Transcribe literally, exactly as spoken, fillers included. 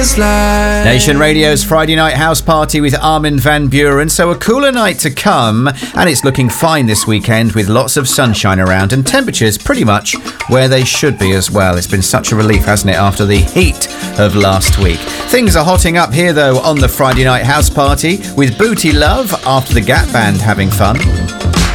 feels like. Nation Radio's Friday night house party with Armin van Buuren. So a cooler night to come, and it's looking fine this weekend with lots of sunshine around and temperatures pretty much where they should be as well. It's been such a relief, hasn't it, after the heat of last week. Things are hotting up here though on the Friday night house party with Booty Love after the Gap Band having fun.